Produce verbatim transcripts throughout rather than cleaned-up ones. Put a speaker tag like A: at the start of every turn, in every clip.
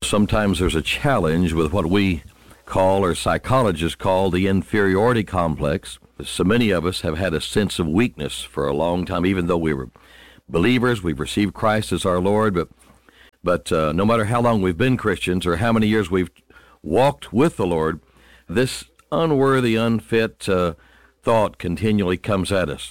A: Sometimes there's a challenge with what we call, or psychologists call, the inferiority complex. So many of us have had a sense of weakness for a long time, even though we were believers, we've received Christ as our Lord, but but uh, no matter how long we've been Christians or how many years we've walked with the Lord, this unworthy, unfit uh, thought continually comes at us.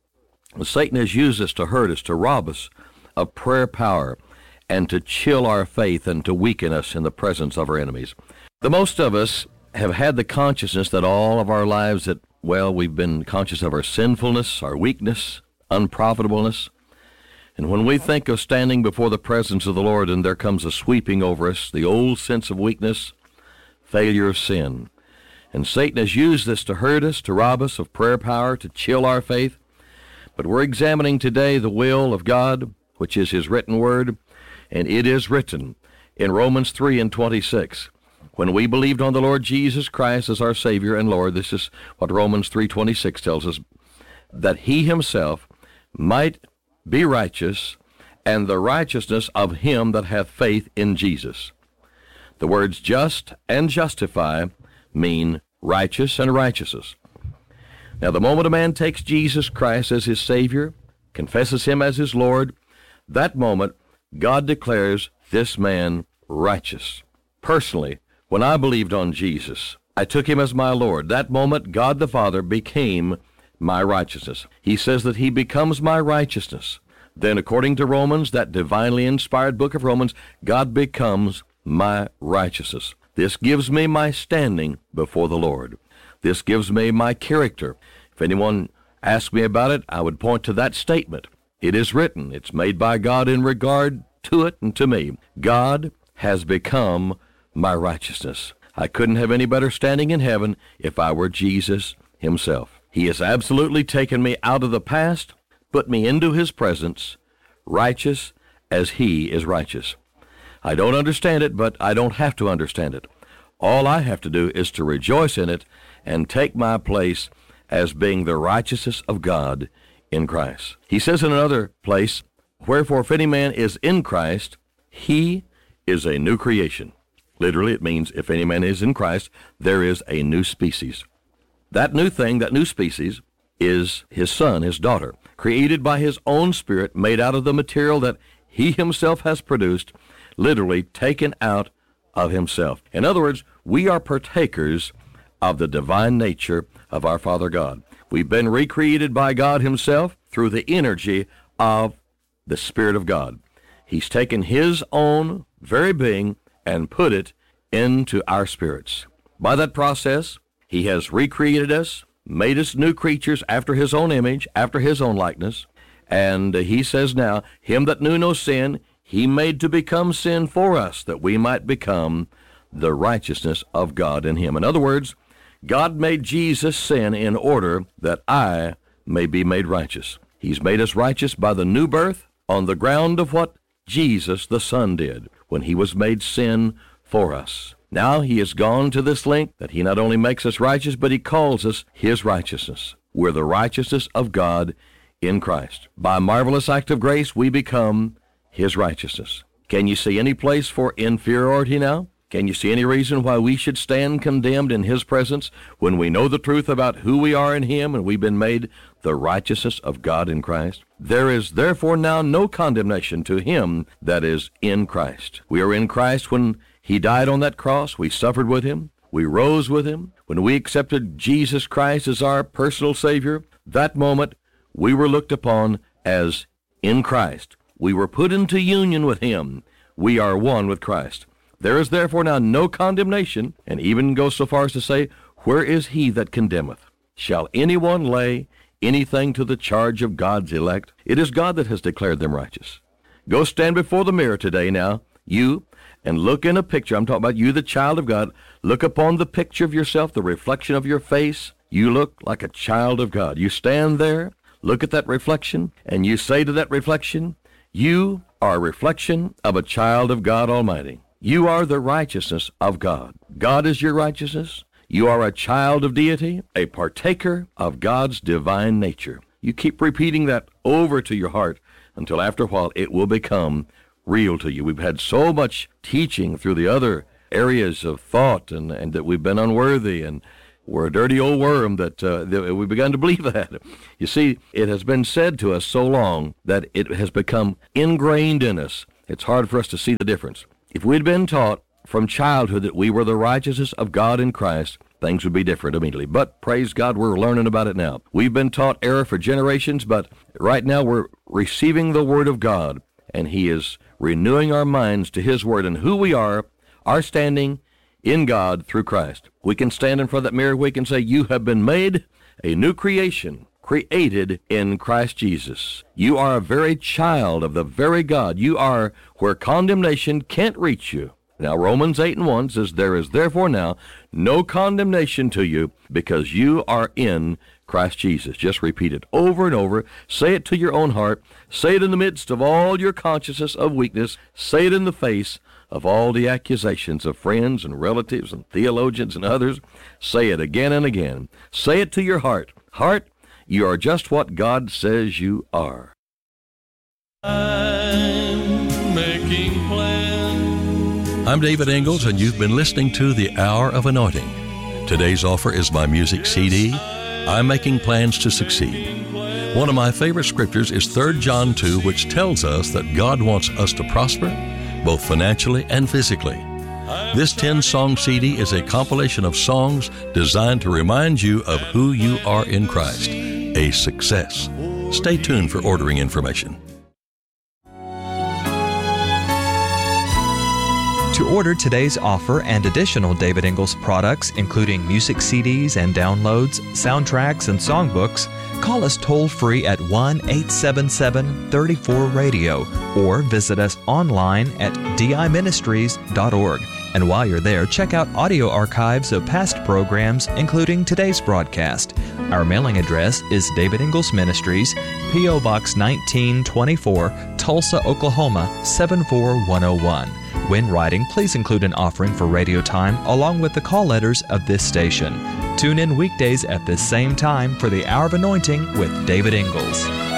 A: Satan has used this to hurt us, to rob us of prayer power, and to chill our faith and to weaken us in the presence of our enemies. The most of us have had the consciousness that all of our lives that, well, we've been conscious of our sinfulness, our weakness, unprofitableness. And when we think of standing before the presence of the Lord and there comes a sweeping over us, the old sense of weakness, failure of sin. And Satan has used this to hurt us, to rob us of prayer power, to chill our faith. But we're examining today the will of God, which is his written word, and it is written in Romans three and twenty-six. When we believed on the Lord Jesus Christ as our Savior and Lord, this is what Romans three twenty-six tells us, that he himself might be righteous, and the righteousness of him that hath faith in Jesus. The words just and justify mean righteous and righteousness. Now, the moment a man takes Jesus Christ as his Savior, confesses him as his Lord, that moment God declares this man righteous. Personally, when I believed on Jesus, I took him as my Lord. That moment, God the Father became my righteousness. He says that he becomes my righteousness. Then, according to Romans, that divinely inspired book of Romans, God becomes my righteousness. This gives me my standing before the Lord. This gives me my character. If anyone asked me about it, I would point to that statement. It is written. It's made by God in regard to it and to me. God has become my righteousness. I couldn't have any better standing in heaven if I were Jesus himself. He has absolutely taken me out of the past, put me into his presence, righteous as he is righteous. I don't understand it, but I don't have to understand it. All I have to do is to rejoice in it and take my place as being the righteousness of God in Christ. He says in another place, wherefore if any man is in Christ, he is a new creation. Literally, it means if any man is in Christ, there is a new species. That new thing, that new species, is his son, his daughter, created by his own Spirit, made out of the material that he himself has produced, literally taken out of himself. In other words, we are partakers of the divine nature of our Father God. We've been recreated by God himself through the energy of the Spirit of God. He's taken his own very being and put it into our spirits. By that process, he has recreated us, made us new creatures after his own image, after his own likeness. And he says now, him that knew no sin, he made to become sin for us, that we might become the righteousness of God in him. In other words, God made Jesus sin in order that I may be made righteous. He's made us righteous by the new birth on the ground of what Jesus the Son did when he was made sin for us. Now he has gone to this length that he not only makes us righteous, but he calls us his righteousness. We're the righteousness of God in Christ. By a marvelous act of grace, we become his righteousness. Can you see any place for inferiority now? Can you see any reason why we should stand condemned in his presence when we know the truth about who we are in him and we've been made the righteousness of God in Christ? There is therefore now no condemnation to him that is in Christ. We are in Christ when he died on that cross. We suffered with him. We rose with him. When we accepted Jesus Christ as our personal Savior, that moment we were looked upon as in Christ. We were put into union with him. We are one with Christ. There is therefore now no condemnation, and even goes so far as to say, where is he that condemneth? Shall anyone lay anything to the charge of God's elect? It is God that has declared them righteous. Go stand before the mirror today now, you, and look in a picture. I'm talking about you, the child of God. Look upon the picture of yourself, the reflection of your face. You look like a child of God. You stand there, look at that reflection, and you say to that reflection, you are a reflection of a child of God Almighty. You are the righteousness of God. God is your righteousness. You are a child of deity, a partaker of God's divine nature. You keep repeating that over to your heart until after a while it will become real to you. We've had so much teaching through the other areas of thought, and, and that we've been unworthy, and we're a dirty old worm, that, uh, that we begun to believe that. You see, it has been said to us so long that it has become ingrained in us. It's hard for us to see the difference. If we'd been taught from childhood that we were the righteousness of God in Christ, things would be different immediately. But praise God, we're learning about it now. We've been taught error for generations, but right now we're receiving the Word of God, and He is renewing our minds to His Word and who we are, our standing in God through Christ. We can stand in front of that mirror, we can say, you have been made a new creation, created in Christ Jesus. You are a very child of the very God. You are where condemnation can't reach you. Now, Romans eight and one says, there is therefore now no condemnation to you, because you are in Christ Jesus. Just repeat it over and over. Say it to your own heart. Say it in the midst of all your consciousness of weakness. Say it in the face of all the accusations of friends and relatives and theologians and others. Say it again and again. Say it to your heart. Heart, you are just what God says you are.
B: I'm making plans.
C: I'm David Ingalls, and you've been listening to The Hour of Anointing. Today's offer is my music C D, I'm Making Plans to Succeed. One of my favorite scriptures is Third John two, which tells us that God wants us to prosper, both financially and physically. This ten-song C D is a compilation of songs designed to remind you of who you are in Christ, a success. Stay tuned for ordering information.
D: To order today's offer and additional David Ingalls products, including music C Ds and downloads, soundtracks, and songbooks, call us toll-free at one eight seven seven, three four, radio or visit us online at d i ministries dot org. And while you're there, check out audio archives of past programs, including today's broadcast. Our mailing address is David Ingalls Ministries, P O. Box nineteen twenty-four, Tulsa, Oklahoma, seven four one oh one. When writing, please include an offering for radio time along with the call letters of this station. Tune in weekdays at this same time for the Hour of Anointing with David Ingalls.